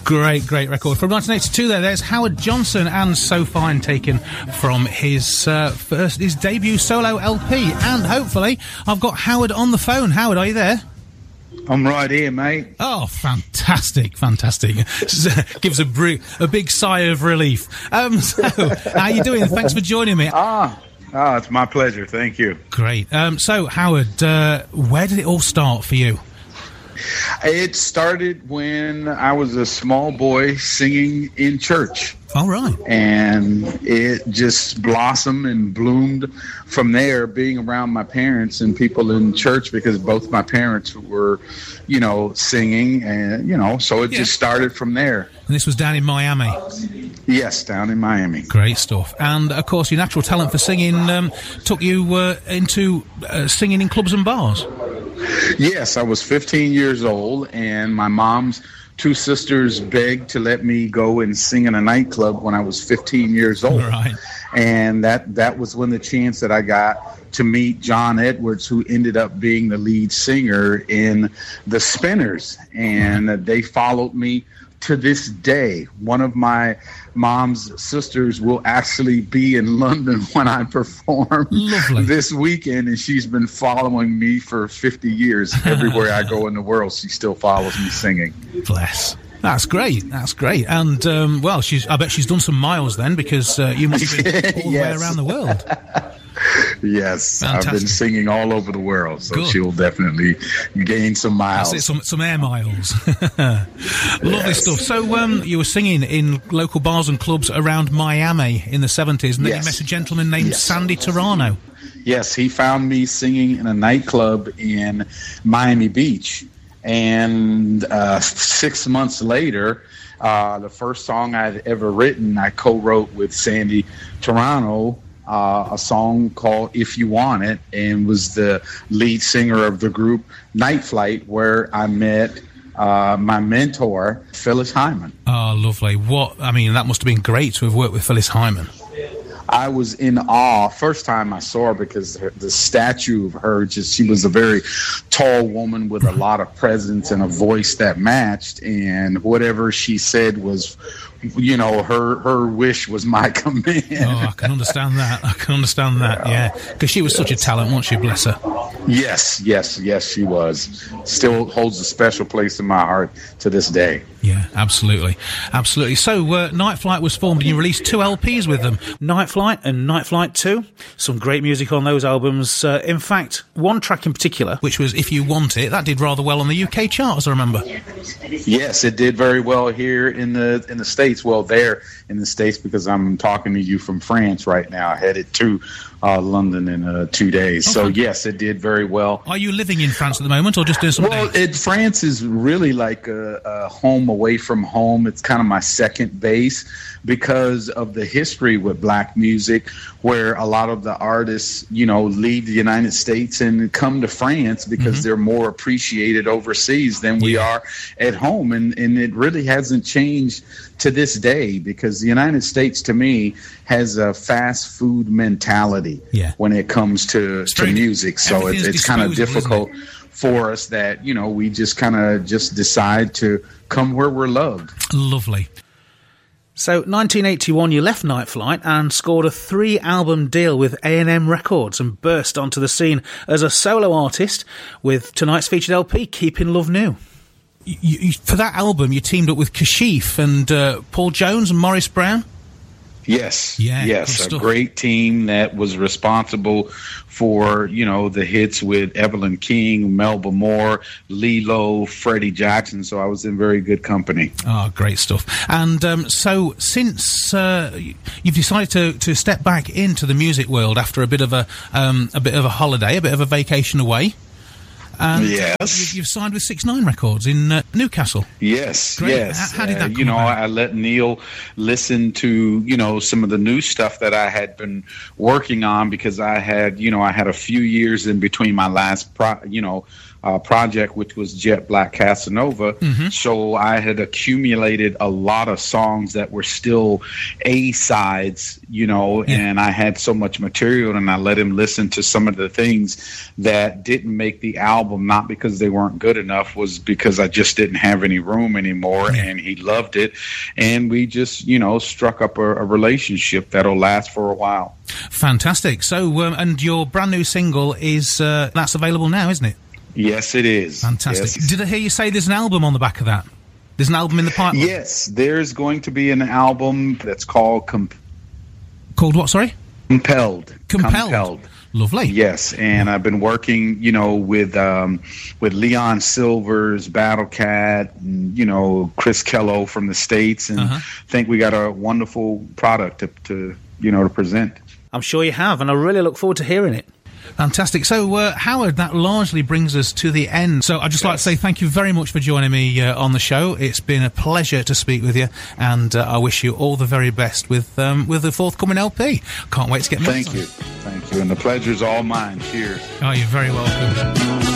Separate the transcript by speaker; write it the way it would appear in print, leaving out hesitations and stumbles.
Speaker 1: Great record. From 1982 there's Howard Johnson and So Fine, taken from his debut solo LP. And hopefully I've got Howard on the phone. Howard, are you there?
Speaker 2: I'm right here, mate.
Speaker 1: Oh, fantastic. Gives a big sigh of relief. So, how you doing? Thanks for joining me.
Speaker 2: It's my pleasure. Thank you.
Speaker 1: Great. So, Howard, where did it all start for you?
Speaker 2: It started when I was a small boy singing in church.
Speaker 1: All right.
Speaker 2: And it just blossomed and bloomed from there, being around my parents and people in church, because both my parents were, singing, and, so it just started from there.
Speaker 1: And this was down in Miami?
Speaker 2: Yes, down in Miami.
Speaker 1: Great stuff. And, of course, your natural talent for singing took you into singing in clubs and bars.
Speaker 2: Yes, I was 15 years old, and my mom's two sisters begged to let me go and sing in a nightclub when I was 15 years old.
Speaker 1: Right.
Speaker 2: And that was when the chance that I got to meet John Edwards, who ended up being the lead singer in the Spinners. And they followed me to this day. One of my mom's sisters will actually be in London when I perform this weekend, and she's been following me for 50 years. Everywhere I go in the world, she still follows me singing.
Speaker 1: Bless. That's great. And, I bet she's done some miles then, because you must have been all the way around the world.
Speaker 2: Yes,
Speaker 1: fantastic.
Speaker 2: I've been singing all over the world, so she'll definitely gain some miles.
Speaker 1: That's it, some air miles. Lovely stuff. So you were singing in local bars and clubs around Miami in the 70s, and then you met a gentleman named Sandy Torano.
Speaker 2: Yes, he found me singing in a nightclub in Miami Beach, and 6 months later, the first song I'd ever written, I co-wrote with Sandy Torano, a song called If You Want It, and was the lead singer of the group Night Flight, where I met my mentor, Phyllis Hyman.
Speaker 1: Oh, lovely. That must have been great to have worked with Phyllis Hyman.
Speaker 2: I was in awe first time I saw her, because the statue of her, she was a very tall woman with a lot of presence and a voice that matched, and whatever she said was, her wish was my command.
Speaker 1: Oh, I can understand that. Yeah, because she was such a talent, wasn't she? Bless her.
Speaker 2: Yes, she was. Still holds a special place in my heart to this day.
Speaker 1: Yeah, absolutely. So, Night Flight was formed, and you released 2 LPs with them, Night Flight and Night Flight 2. Some great music on those albums. In fact, one track in particular, which was If You Want It, that did rather well on the UK chart, as I remember.
Speaker 2: Yes, it did very well here in the States. Well, there in the States, because I'm talking to you from France right now, headed to London in 2 days. Okay. So, yes, it did very well.
Speaker 1: Are you living in France at the moment, or just doing some dates?
Speaker 2: France is really like a home away from home. It's kind of my second base, because of the history with black music, where a lot of the artists, leave the United States and come to France because they're more appreciated overseas than we are at home. And it really hasn't changed to this day, because the United States, to me, has a fast food mentality when it comes to music. So it's kind of difficult for us that, we just kind of decide to come where we're loved.
Speaker 1: Lovely. So, 1981, you left Night Flight and scored a 3-album deal with A&M Records and burst onto the scene as a solo artist with tonight's featured LP, Keeping Love New. For that album, you teamed up with Kashif and Paul Jones and Morris Brown?
Speaker 2: Yes, a great team that was responsible for, the hits with Evelyn King, Melba Moore, Lilo, Freddie Jackson, so I was in very good company.
Speaker 1: Oh, great stuff. And so since you've decided to step back into the music world after a bit of a holiday, a bit of a vacation away, and you've signed with 6ix9ine Records in Newcastle.
Speaker 2: Yes,
Speaker 1: great.
Speaker 2: Yes.
Speaker 1: How did that come about?
Speaker 2: I let Neil listen to, some of the new stuff that I had been working on, because I had a few years in between my last, project, which was Jet Black Casanova. So I had accumulated a lot of songs that were still A-sides, and I had so much material, and I let him listen to some of the things that didn't make the album, not because they weren't good enough, was because I just didn't have any room anymore, and he loved it. And we just, struck up a relationship that'll last for a while.
Speaker 1: Fantastic. So, and your brand new single is, that's available now, isn't it?
Speaker 2: Yes, it is.
Speaker 1: Fantastic.
Speaker 2: Yes.
Speaker 1: Did I hear you say there's an album on the back of that? There's an album in the pipeline?
Speaker 2: Yes, there's going to be an album that's called
Speaker 1: Called what, sorry?
Speaker 2: Compelled.
Speaker 1: Lovely.
Speaker 2: Yes, and I've been working, with Leon Silvers, Battle Cat, and, Chris Kello from the States, and think we got a wonderful product to present.
Speaker 1: I'm sure you have, and I really look forward to hearing it. Fantastic. So, Howard, that largely brings us to the end. So I'd just like to say thank you very much for joining me on the show. It's been a pleasure to speak with you, and I wish you all the very best with the forthcoming LP. Can't wait to get more.
Speaker 2: Thank you. And the pleasure's all mine. Cheers.
Speaker 1: Oh, you're very welcome.